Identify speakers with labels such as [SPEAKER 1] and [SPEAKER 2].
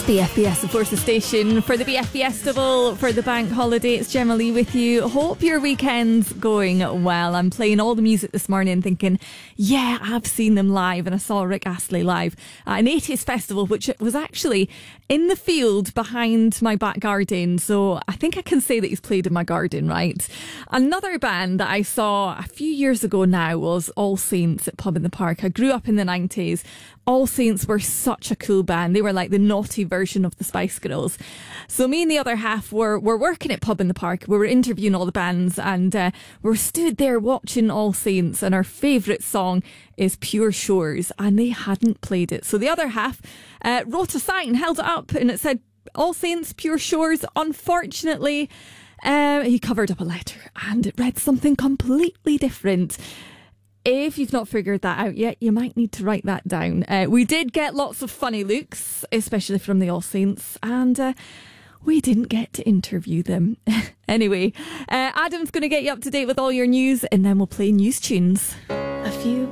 [SPEAKER 1] BFBS, of course, the station for the BF Festival for the bank holiday. It's Gemma Lee with you. Hope your weekend's going well. I'm playing all the music this morning thinking, yeah, I've seen them live, and I saw Rick Astley live at an 80s festival, which was actually in the field behind my back garden. So I think I can say that he's played in my garden, right? Another band that I saw a few years ago now was All Saints at Pub in the Park. I grew up in the 90s. All Saints were such a cool band. They were like the naughty version of the Spice Girls. So me and the other half were working at Pub in the Park. We were interviewing all the bands, and we're stood there watching All Saints, and our favourite song is Pure Shores, and they hadn't played it. So the other half wrote a sign, held it up, and it said All Saints, Pure Shores. Unfortunately, he covered up a letter and it read something completely different. If you've not figured that out yet, you might need to write that down. We did get lots of funny looks, especially from the All Saints, and we didn't get to interview them. Anyway, Adam's going to get you up to date with all your news, and then we'll play news tunes. A few